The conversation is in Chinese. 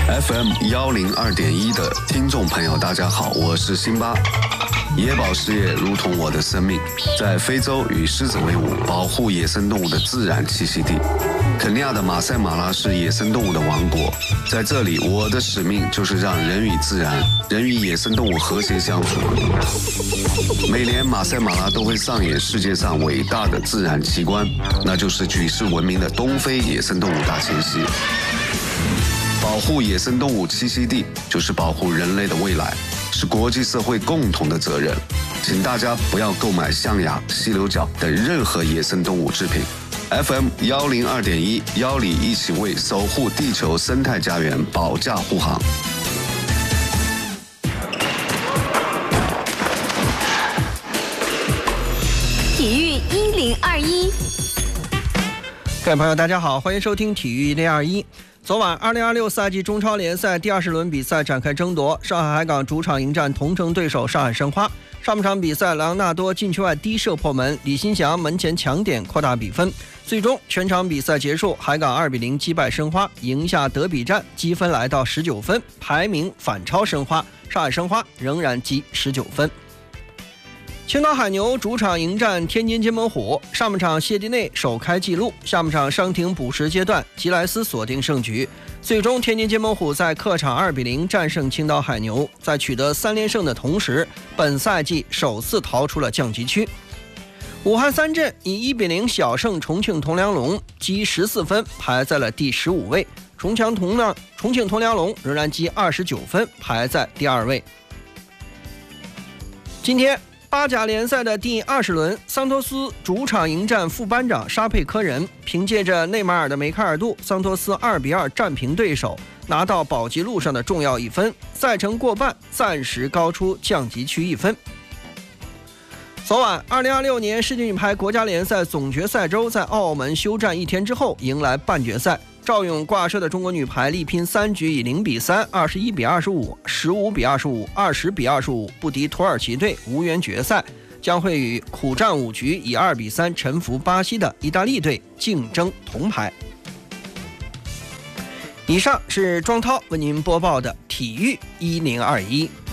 FM102.1的听众朋友，大家好，我是辛巴。野保事业如同我的生命，在非洲与狮子为伍，保护野生动物的自然栖息地。肯尼亚的马赛马拉是野生动物的王国，在这里，我的使命就是让人与自然、人与野生动物和谐相处。每年马赛马拉都会上演世界上伟大的自然奇观，那就是举世闻名的东非野生动物大迁徙。保护野生动物栖息地，就是保护人类的未来，是国际社会共同的责任。请大家不要购买象牙、犀牛角等任何野生动物制品。FM102.1，邀你一起为守护地球生态家园保驾护航。 体育1021， 各位朋友，大家好，欢迎收听体育1021。昨晚2026赛季中超联赛第20轮比赛展开争夺，上海海港主场迎战同城对手上海申花。上半场比赛，莱昂纳多禁区外低射破门，李新祥门前抢点扩大比分。最终全场比赛结束，海港2-0击败申花，赢下德比战，积分来到19分，排名反超申花。上海申花仍然积19分。青岛海牛主场迎战天津津门虎，上半场谢蒂内首开纪录，下半场伤停补时阶段，吉莱斯锁定胜局。最终天津津门虎在客场2-0战胜青岛海牛，在取得3连胜的同时，本赛季首次逃出了降级区。武汉三镇以1-0小胜重庆铜梁龙，积14分，排在了第15位。重庆铜梁龙仍然积29分，排在第2位。今天巴甲联赛的第20轮，桑托斯主场迎战副班长沙佩科人，凭借着内马尔的梅开二度，桑托斯2-2战平对手，拿到保级路上的重要1分，赛程过半，暂时高出降级区1分。昨晚2026年世界女排国家联赛总决赛周在澳门休战1天之后，迎来半决赛。赵勇挂帅的中国女排力拼3局，以0-3、21-25、15-25、20-25不敌土耳其队，无缘决赛，将会与苦战5局以2-3臣服巴西的意大利队竞争铜牌。以上是庄涛为您播报的体育1021。